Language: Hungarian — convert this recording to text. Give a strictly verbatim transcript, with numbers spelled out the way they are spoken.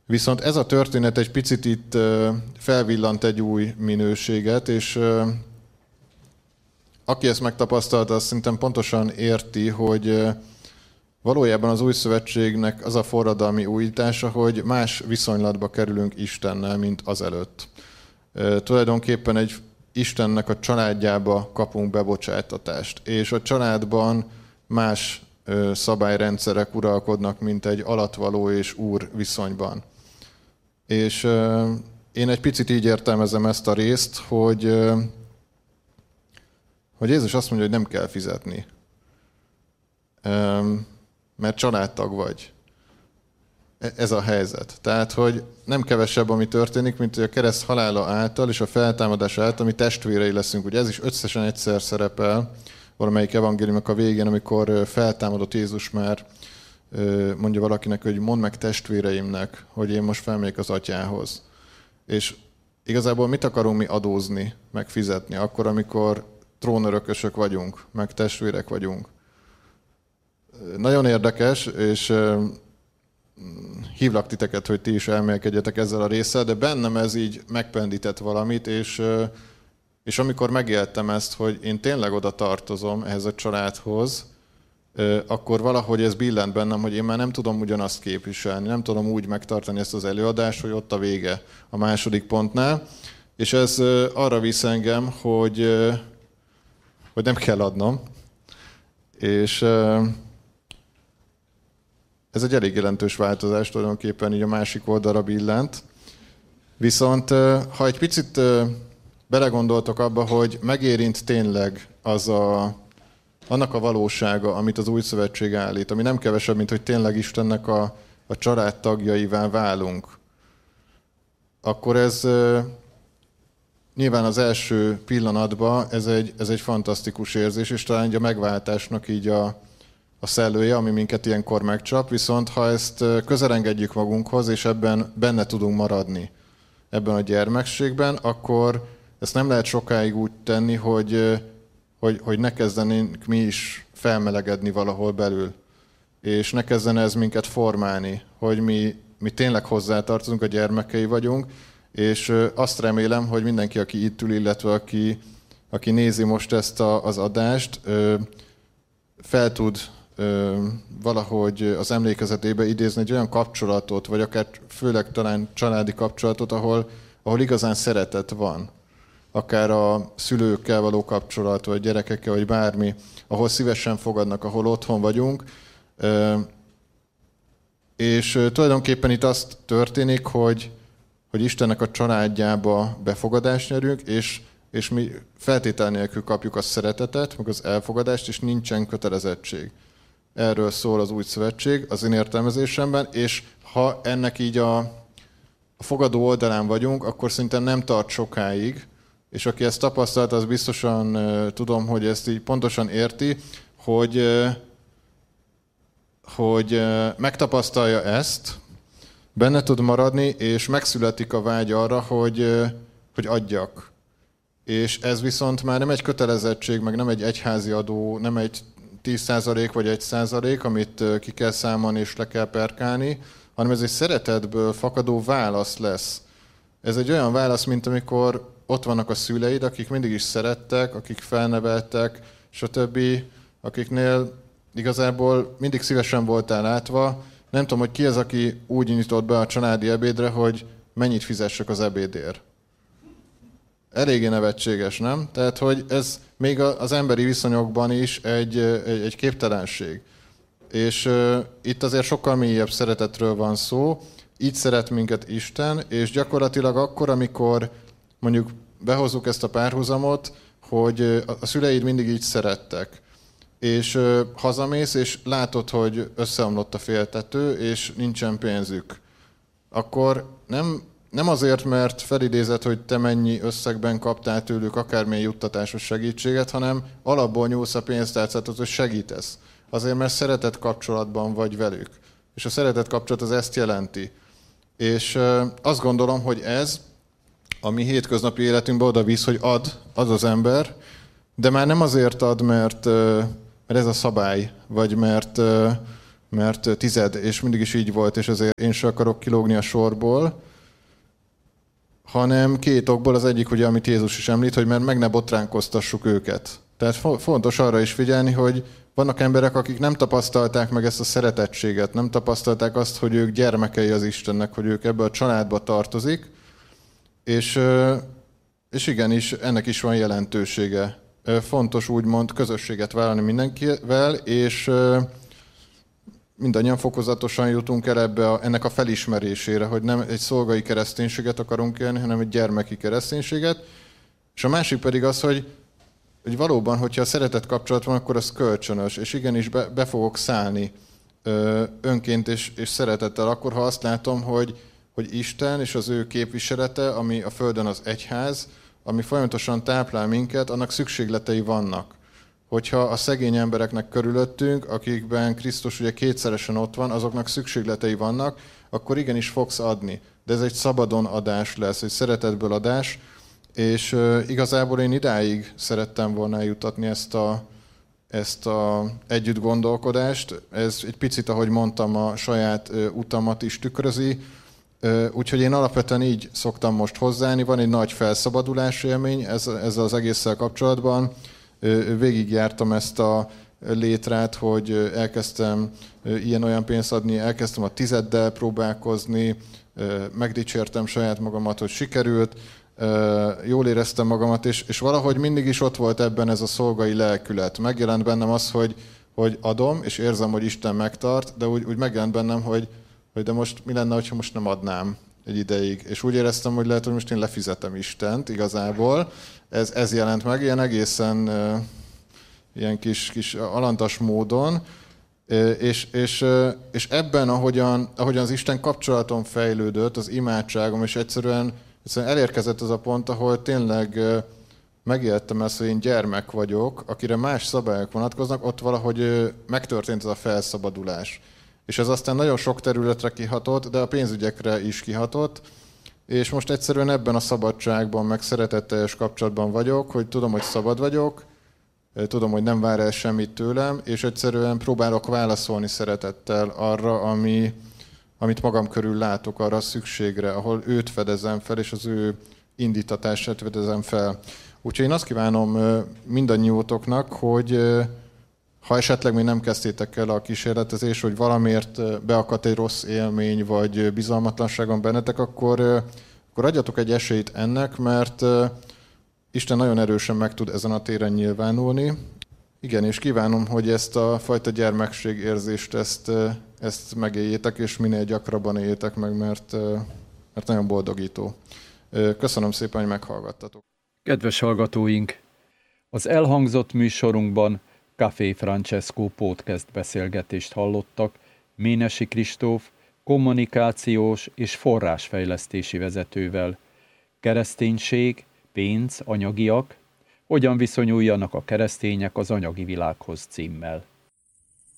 Viszont ez a történet egy picit itt felvillant egy új minőséget, és aki ezt megtapasztalta, azt szerintem pontosan érti, hogy valójában az új szövetségnek az a forradalmi újítása, hogy más viszonylatba kerülünk Istennel, mint azelőtt. Tulajdonképpen egy Istennek a családjába kapunk bebocsátatást, és a családban más szabályrendszerek uralkodnak, mint egy alattvaló és úr viszonyban. És én egy picit így értelmezem ezt a részt, hogy, hogy Jézus azt mondja, hogy nem kell fizetni, mert családtag vagy. Ez a helyzet. Tehát, hogy nem kevesebb, ami történik, mint hogy a kereszt halála által és a feltámadás által mi testvérei leszünk. Ugye ez is összesen egyszer szerepel valamelyik evangéliumnak a végén, amikor feltámadott Jézus már mondja valakinek, hogy mondd meg testvéreimnek, hogy én most felmegyek az atyához. És igazából mit akarunk mi adózni, meg fizetni, akkor, amikor trónörökösök vagyunk, meg testvérek vagyunk. Nagyon érdekes, és hívlak titeket, hogy ti is elmélkedjetek ezzel a résszel, de bennem ez így megpendített valamit, és, és amikor megéltem ezt, hogy én tényleg oda tartozom ehhez a családhoz, akkor valahogy ez billent bennem, hogy én már nem tudom ugyanazt képviselni, nem tudom úgy megtartani ezt az előadást, hogy ott a vége a második pontnál, és ez arra visz engem, hogy, hogy nem kell adnom, és ez egy elég jelentős változás, tulajdonképpen így a másik oldalra billent. Viszont ha egy picit belegondoltok abba, hogy megérint tényleg az a, annak a valósága, amit az új szövetség állít, ami nem kevesebb, mint hogy tényleg Istennek a, a család tagjaivá válunk, akkor ez nyilván az első pillanatban ez egy, ez egy fantasztikus érzés, és talán a megváltásnak így a a szellője, ami minket ilyenkor megcsap, viszont ha ezt közel engedjük magunkhoz, és ebben benne tudunk maradni, ebben a gyermekségben, akkor ezt nem lehet sokáig úgy tenni, hogy, hogy, hogy ne kezdenénk mi is felmelegedni valahol belül, és ne kezdene ez minket formálni, hogy mi, mi tényleg hozzátartozunk, a gyermekei vagyunk, és azt remélem, hogy mindenki, aki itt ül, illetve aki, aki nézi most ezt a, az adást, fel tud valahogy az emlékezetébe idézni egy olyan kapcsolatot, vagy akár főleg talán családi kapcsolatot, ahol, ahol igazán szeretet van. Akár a szülőkkel való kapcsolat, vagy gyerekekkel, vagy bármi, ahol szívesen fogadnak, ahol otthon vagyunk. És tulajdonképpen itt azt történik, hogy, hogy Istennek a családjába befogadást nyerünk, és, és mi feltétel nélkül kapjuk a szeretetet, meg az elfogadást, és nincsen kötelezettség. Erről szól az új szövetség az én értelmezésemben, és ha ennek így a, a fogadó oldalán vagyunk, akkor szerintem nem tart sokáig, és aki ezt tapasztalt, az biztosan uh, tudom, hogy ezt így pontosan érti, hogy, uh, hogy uh, megtapasztalja ezt, benne tud maradni, és megszületik a vágy arra, hogy, uh, hogy adjak. És ez viszont már nem egy kötelezettség, meg nem egy egyházi adó, nem egy tíz százalék vagy egy százalék, amit ki kell számolni és le kell perkálni, hanem ez egy szeretetből fakadó válasz lesz. Ez egy olyan válasz, mint amikor ott vannak a szüleid, akik mindig is szerettek, akik felneveltek, stb., akiknél igazából mindig szívesen voltál látva. Nem tudom, hogy ki az, aki úgy nyitott be a családi ebédre, hogy mennyit fizessek az ebédért. Eléggé nevetséges, nem? Tehát, hogy ez még az emberi viszonyokban is egy, egy, egy képtelenség. És uh, itt azért sokkal mélyebb szeretetről van szó, így szeret minket Isten, és gyakorlatilag akkor, amikor mondjuk behozzuk ezt a párhuzamot, hogy a szüleid mindig így szerettek, és uh, hazamész, és látod, hogy összeomlott a féltető, és nincsen pénzük, akkor nem... Nem azért, mert felidézed, hogy te mennyi összegben kaptál tőlük akármilyen juttatásos segítséget, hanem alapból nyúlsz a pénztárcáthoz, hogy segítesz. Azért, mert szeretett kapcsolatban vagy velük. És a szeretett kapcsolat az ezt jelenti. És azt gondolom, hogy ez a mi hétköznapi életünkbe oda visz, hogy ad, ad az ember, de már nem azért ad, mert, mert ez a szabály, vagy mert, mert tized, és mindig is így volt, és azért én sem akarok kilógni a sorból, hanem két okból. Az egyik, ugye, amit Jézus is említ, hogy mert meg ne botránkoztassuk őket. Tehát fontos arra is figyelni, hogy vannak emberek, akik nem tapasztalták meg ezt a szeretettséget, nem tapasztalták azt, hogy ők gyermekei az Istennek, hogy ők ebbe a családba tartozik, és, és igenis, ennek is van jelentősége. Fontos úgymond közösséget vállalni mindenkivel, és mindannyian fokozatosan jutunk el ebbe a, ennek a felismerésére, hogy nem egy szolgai kereszténységet akarunk élni, hanem egy gyermeki kereszténységet. És a másik pedig az, hogy, hogy valóban, hogyha a szeretet kapcsolat van, akkor az kölcsönös, és igenis be, be fogok szállni önként és, és szeretettel, akkor, ha azt látom, hogy, hogy Isten és az ő képviselete, ami a Földön az egyház, ami folyamatosan táplál minket, annak szükségletei vannak. Hogyha a szegény embereknek körülöttünk, akikben Krisztus ugye kétszeresen ott van, azoknak szükségletei vannak, akkor igenis fogsz adni. De ez egy szabadon adás lesz, egy szeretetből adás, és uh, igazából én idáig szerettem volna eljutatni ezt a, ezt a együtt gondolkodást. Ez egy picit, ahogy mondtam, a saját uh, utamat is tükrözi. Uh, úgyhogy én alapvetően így szoktam most hozzáállni. Van egy nagy felszabadulás élmény ezzel az egésszel kapcsolatban. Végigjártam ezt a létrát, hogy elkezdtem ilyen-olyan pénzt adni, elkezdtem a tizeddel próbálkozni, megdicsértem saját magamat, hogy sikerült, jól éreztem magamat, és, és valahogy mindig is ott volt ebben ez a szolgai lelkület. Megjelent bennem az, hogy, hogy adom, és érzem, hogy Isten megtart, de úgy, úgy megjelent bennem, hogy, hogy de most mi lenne, ha most nem adnám egy ideig. És úgy éreztem, hogy lehet, hogy most én lefizetem Istent igazából. Ez, ez jelent meg, ilyen egészen uh, ilyen kis, kis alantas módon, uh, és, és, uh, és ebben, ahogyan, ahogyan az Isten kapcsolaton fejlődött, az imádságom, és egyszerűen, egyszerűen elérkezett az a pont, ahol tényleg uh, megéltem ezt, hogy én gyermek vagyok, akire más szabályok vonatkoznak, ott valahogy uh, megtörtént ez a felszabadulás. És ez aztán nagyon sok területre kihatott, de a pénzügyekre is kihatott, és most egyszerűen ebben a szabadságban, meg szeretetteljes kapcsolatban vagyok, hogy tudom, hogy szabad vagyok, tudom, hogy nem vár el semmit tőlem, és egyszerűen próbálok válaszolni szeretettel arra, ami, amit magam körül látok, arra a szükségre, ahol őt fedezem fel, és az ő indítatását fedezem fel. Úgyhogy én azt kívánom mindannyiótoknak, hogy ha esetleg még nem kezdtétek el a kísérletezés, hogy valamiért beakadt egy rossz élmény, vagy bizalmatlanságon bennetek, akkor, akkor adjatok egy esélyt ennek, mert Isten nagyon erősen meg tud ezen a téren nyilvánulni. Igen, és kívánom, hogy ezt a fajta gyermekségérzést, ezt, ezt megéljétek, és minél gyakrabban éljétek meg, mert, mert nagyon boldogító. Köszönöm szépen, hogy meghallgattatok. Kedves hallgatóink! Az elhangzott műsorunkban Café Francesco podcast beszélgetést hallottak Ménesi Kristóf kommunikációs és forrásfejlesztési vezetővel. Kereszténység, pénz, anyagiak, hogyan viszonyuljanak a keresztények az anyagi világhoz címmel.